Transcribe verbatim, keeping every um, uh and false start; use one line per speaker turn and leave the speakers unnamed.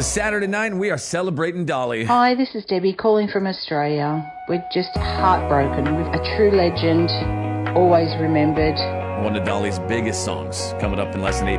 a Saturday night and we are celebrating Dolly.
Hi, this is Debbie calling from Australia. We're just heartbroken with a true legend, always remembered.
One of Dolly's biggest songs coming up in less than eight